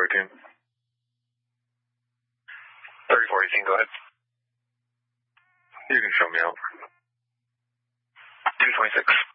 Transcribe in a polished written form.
3418. 3418, go ahead. You can show me out. 226.